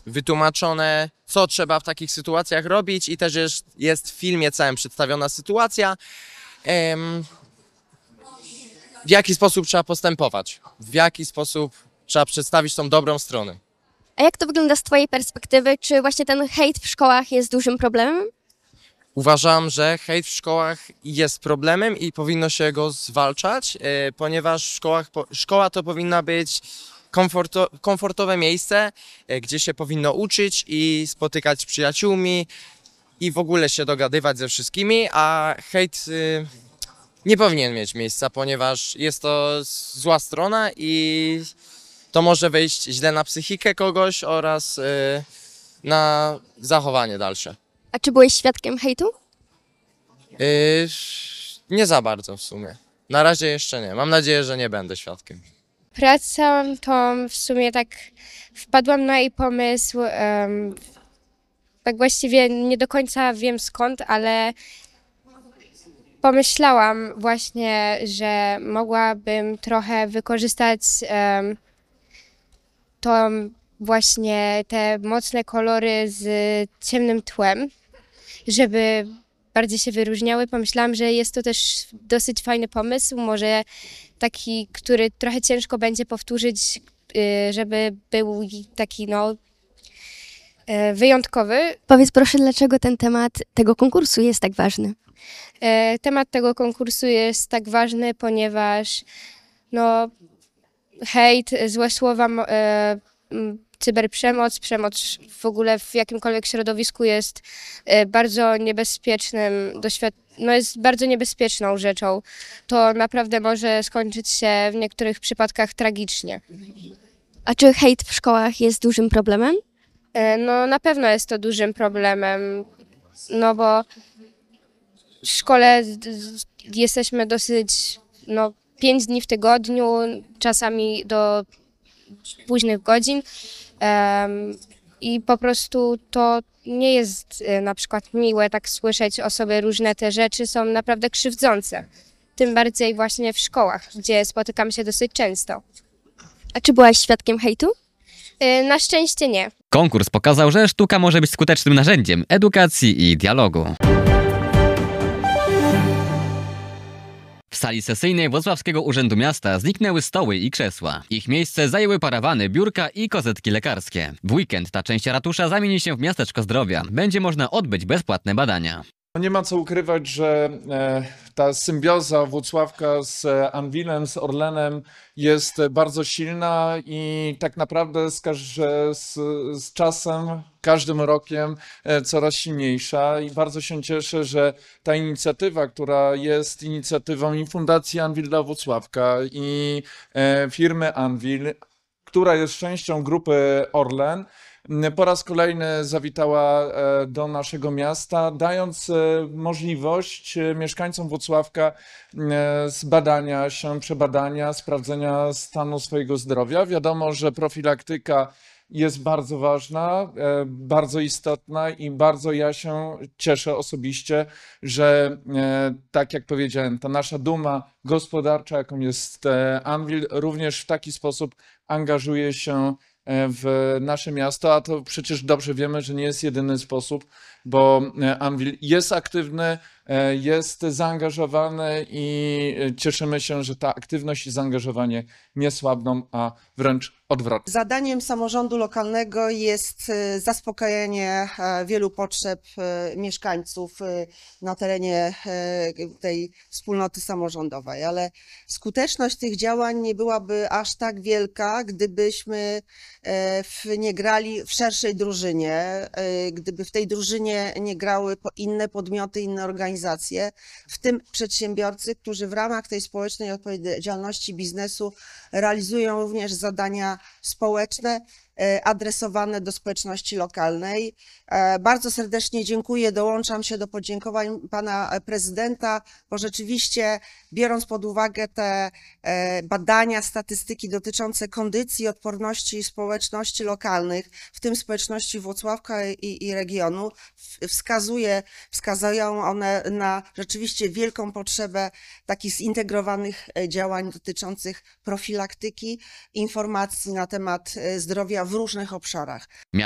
wytłumaczone, co trzeba w takich sytuacjach robić i też jest w filmie całym przedstawiona sytuacja, w jaki sposób trzeba postępować, w jaki sposób trzeba przedstawić tą dobrą stronę. A jak to wygląda z twojej perspektywy? Czy właśnie ten hejt w szkołach jest dużym problemem? Uważam, że hejt w szkołach jest problemem i powinno się go zwalczać, ponieważ szkoła to powinna być komfortowe miejsce, gdzie się powinno uczyć i spotykać z przyjaciółmi i w ogóle się dogadywać ze wszystkimi, a hejt nie powinien mieć miejsca, ponieważ jest to zła strona i to może wejść źle na psychikę kogoś oraz na zachowanie dalsze. A czy byłeś świadkiem hejtu? Nie za bardzo w sumie. Na razie jeszcze nie. Mam nadzieję, że nie będę świadkiem. Pracę tą w sumie tak wpadłam na jej pomysł, tak właściwie nie do końca wiem skąd, ale pomyślałam właśnie, że mogłabym trochę wykorzystać tą właśnie te mocne kolory z ciemnym tłem, żeby bardziej się wyróżniały. Pomyślałam, że jest to też dosyć fajny pomysł, może taki, który trochę ciężko będzie powtórzyć, żeby był taki wyjątkowy. Powiedz proszę, dlaczego ten temat tego konkursu jest tak ważny? Temat tego konkursu jest tak ważny, ponieważ hejt, złe słowa, cyberprzemoc, przemoc w ogóle w jakimkolwiek środowisku jest bardzo niebezpiecznym jest bardzo niebezpieczną rzeczą. To naprawdę może skończyć się w niektórych przypadkach tragicznie. A czy hejt w szkołach jest dużym problemem? Na pewno jest to dużym problemem, bo w szkole jesteśmy dosyć 5 dni w tygodniu, czasami do późnych godzin i po prostu to nie jest na przykład miłe tak słyszeć o sobie różne te rzeczy, są naprawdę krzywdzące. Tym bardziej właśnie w szkołach, gdzie spotykam się dosyć często. A czy byłaś świadkiem hejtu? Na szczęście nie. Konkurs pokazał, że sztuka może być skutecznym narzędziem edukacji i dialogu. W sali sesyjnej Włocławskiego Urzędu Miasta zniknęły stoły i krzesła. Ich miejsce zajęły parawany, biurka i kozetki lekarskie. W weekend ta część ratusza zamieni się w miasteczko zdrowia. Będzie można odbyć bezpłatne badania. Nie ma co ukrywać, że ta symbioza Włocławka z Anwilem, z Orlenem jest bardzo silna i tak naprawdę z czasem, każdym rokiem coraz silniejsza i bardzo się cieszę, że ta inicjatywa, która jest inicjatywą i Fundacji Anwil dla Włocławka i firmy Anwil, która jest częścią grupy Orlen, po raz kolejny zawitała do naszego miasta, dając możliwość mieszkańcom Włocławka zbadania się, przebadania, sprawdzenia stanu swojego zdrowia. Wiadomo, że profilaktyka jest bardzo ważna, bardzo istotna i bardzo ja się cieszę osobiście, że tak jak powiedziałem, ta nasza duma gospodarcza, jaką jest Anwil, również w taki sposób angażuje się w nasze miasto, a to przecież dobrze wiemy, że nie jest jedyny sposób, bo Anwil jest aktywny, jest zaangażowany i cieszymy się, że ta aktywność i zaangażowanie nie słabną, a wręcz odwrotnie. Zadaniem samorządu lokalnego jest zaspokajanie wielu potrzeb mieszkańców na terenie tej wspólnoty samorządowej, ale skuteczność tych działań nie byłaby aż tak wielka, gdybyśmy nie grali w szerszej drużynie, gdyby w tej drużynie nie grały inne podmioty, inne organizacje, w tym przedsiębiorcy, którzy w ramach tej społecznej odpowiedzialności biznesu realizują również zadania społeczne adresowane do społeczności lokalnej. Bardzo serdecznie dziękuję, dołączam się do podziękowań pana prezydenta, bo rzeczywiście biorąc pod uwagę te badania, statystyki dotyczące kondycji i odporności społeczności lokalnych, w tym społeczności Włocławka i regionu, wskazują one na rzeczywiście wielką potrzebę takich zintegrowanych działań dotyczących profilaktyki, informacji na temat zdrowia w różnych obszarach.